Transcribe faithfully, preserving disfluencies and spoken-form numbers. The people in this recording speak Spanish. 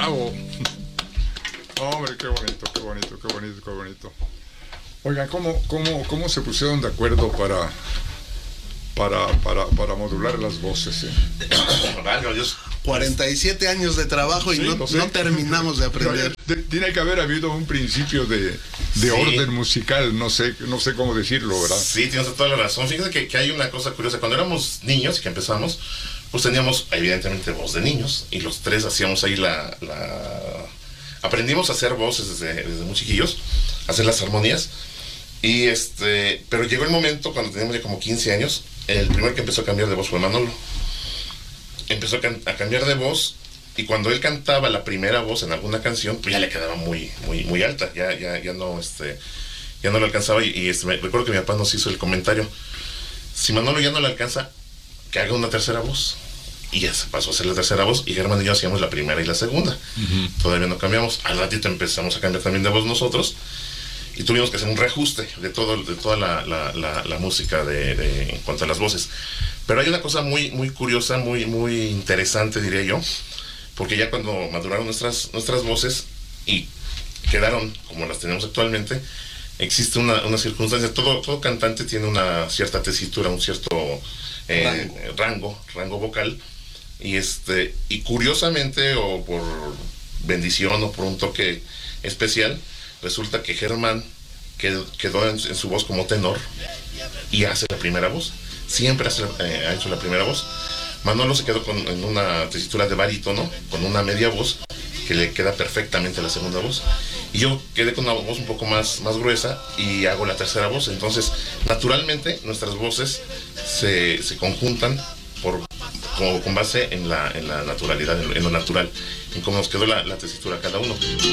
Bravo. Hombre, qué bonito, qué bonito, qué bonito, qué bonito. Oigan, ¿cómo, cómo, cómo se pusieron de acuerdo para, para, para, para modular las voces? ¿Eh? Válgame Dios. cuarenta y siete años de trabajo y Sí, no, lo sé. no terminamos de aprender. De- Tiene que haber habido un principio de, de Sí. orden musical, no sé, no sé cómo decirlo, ¿verdad? Sí, tienes toda la razón. Fíjate que, que hay una cosa curiosa. Cuando éramos niños y que empezamos, pues teníamos evidentemente voz de niños y los tres hacíamos ahí la... la... Aprendimos a hacer voces desde, desde muy chiquillos, a hacer las armonías. Y este, pero llegó el momento cuando teníamos ya como quince años, el primero que empezó a cambiar de voz fue Manolo. Empezó a, can- a cambiar de voz y cuando él cantaba la primera voz en alguna canción, pues ya le quedaba muy, muy, muy alta, ya, ya, ya no, este, ya no le alcanzaba y, y este, me, recuerdo que mi papá nos hizo el comentario: si Manolo ya no le alcanza, que haga una tercera voz. Y ya se pasó a hacer la tercera voz y Germán y yo hacíamos la primera y la segunda. Uh-huh. Todavía no cambiamos. Al ratito empezamos a cambiar también de voz nosotros y tuvimos que hacer un reajuste de todo, de toda la, la, la, la música de, de, en cuanto a las voces. Pero hay una cosa muy, muy curiosa, muy, muy interesante, diría yo, porque ya cuando maduraron nuestras, nuestras voces y quedaron como las tenemos actualmente, existe una, una circunstancia. Todo, todo cantante tiene una cierta tesitura, un cierto eh, rango. rango, rango vocal. Y este, y curiosamente, o por bendición o por un toque especial, resulta que Germán quedó, quedó en, en su voz como tenor y hace la primera voz. Siempre hace, eh, ha hecho la primera voz. Manolo se quedó con, en una tesitura de barítono, con una media voz, que le queda perfectamente la segunda voz. Y yo quedé con una voz un poco más, más gruesa y hago la tercera voz. Entonces, naturalmente, nuestras voces se, se conjuntan por, como, con base en la, en la naturalidad, en, en lo natural, en cómo nos quedó la, la tesitura cada uno.